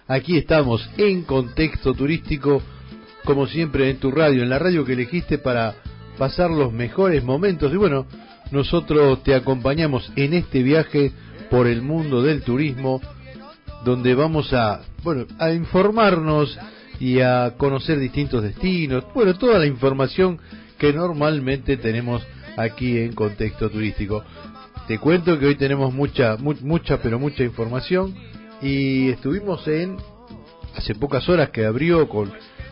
aquí estamos en Contexto Turístico, como siempre en tu radio, en la radio que elegiste para pasar los mejores momentos. Y bueno, nosotros te acompañamos en este viaje por el mundo del turismo, donde vamos a informarnos y a conocer distintos destinos, toda la información que normalmente tenemos aquí en Contexto Turístico. Te cuento que hoy tenemos mucha información, y estuvimos hace pocas horas que abrió con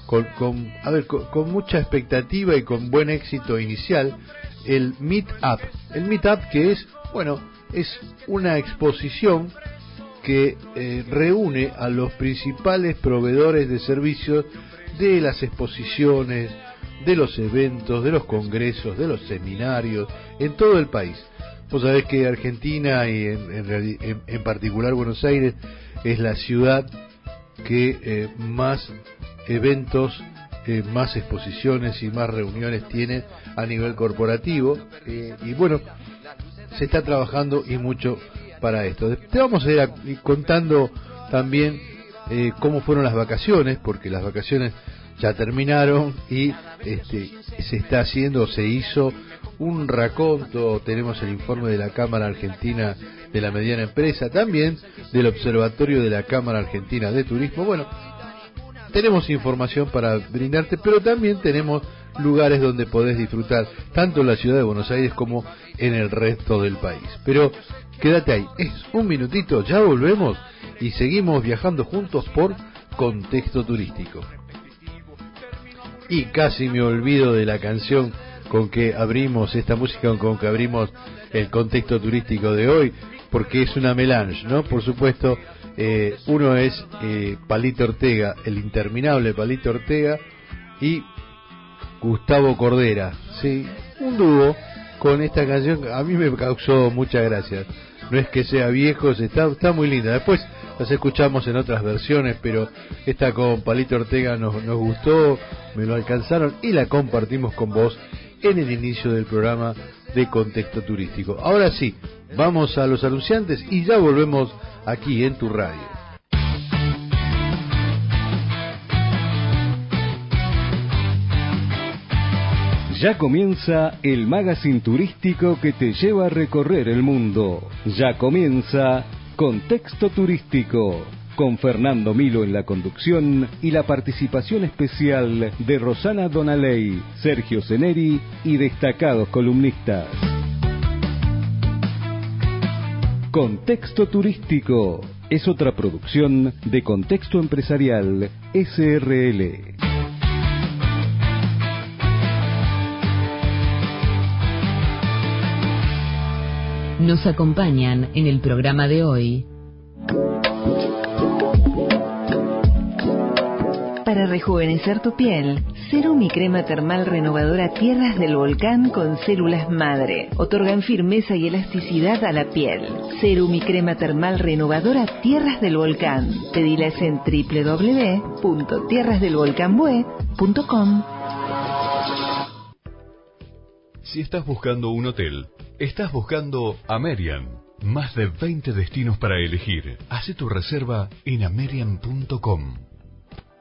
mucha expectativa y con buen éxito inicial el Meetup. El Meetup, que es una exposición que reúne a los principales proveedores de servicios de las exposiciones, de los eventos, de los congresos, de los seminarios en todo el país. Vos sabés que Argentina, y en particular Buenos Aires, es la ciudad que más eventos, más exposiciones y más reuniones tiene a nivel corporativo, y se está trabajando y mucho para esto. Te vamos a ir contando también cómo fueron las vacaciones, porque las vacaciones ya terminaron y se hizo un raconto. Tenemos el informe de la Cámara Argentina de la Mediana Empresa, también del Observatorio de la Cámara Argentina de Turismo. Tenemos información para brindarte, pero también tenemos lugares donde podés disfrutar, tanto en la ciudad de Buenos Aires como en el resto del país. Pero quédate ahí, es un minutito, ya volvemos y seguimos viajando juntos por Contexto Turístico. Y casi me olvido de la canción con que abrimos esta música, con que abrimos el Contexto Turístico de hoy, porque es una melange, ¿no? Por supuesto, uno es Palito Ortega, el interminable Palito Ortega, y Gustavo Cordera, sí, un dúo con esta canción. A mí me causó mucha gracia. No es que sea viejo, está muy linda. Después las escuchamos en otras versiones, pero esta con Palito Ortega nos gustó, me lo alcanzaron y la compartimos con vos en el inicio del programa de Contexto Turístico. Ahora sí, vamos a los anunciantes y ya volvemos aquí en tu radio. Ya comienza el magazine turístico que te lleva a recorrer el mundo. Ya comienza Contexto Turístico, con Fernando Milo en la conducción y la participación especial de Rosana Donaley, Sergio Ceneri y destacados columnistas. Contexto Turístico es otra producción de Contexto Empresarial SRL. Nos acompañan en el programa de hoy. Para rejuvenecer tu piel, Serum y crema termal renovadora Tierras del Volcán con células madre. Otorgan firmeza y elasticidad a la piel. Serum y crema termal renovadora Tierras del Volcán. Pedilas en www.tierrasdelvolcanbue.com. Si estás buscando un hotel, estás buscando Amerian. Más de 20 destinos para elegir. Haz tu reserva en amerian.com.